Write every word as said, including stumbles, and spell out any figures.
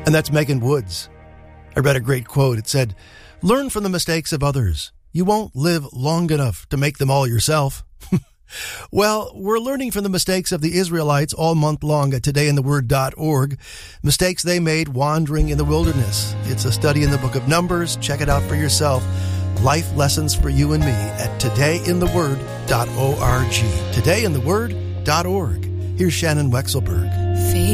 And that's Megan Woods. I read a great quote. It said, "Learn from the mistakes of others. You won't live long enough to make them all yourself." Well, we're learning from the mistakes of the Israelites all month long at today in the word dot org. Mistakes they made wandering in the wilderness. It's a study in the book of Numbers. Check it out for yourself. Life lessons for you and me at today in the word dot org. today in the word dot org. Here's Shannon Wexelberg.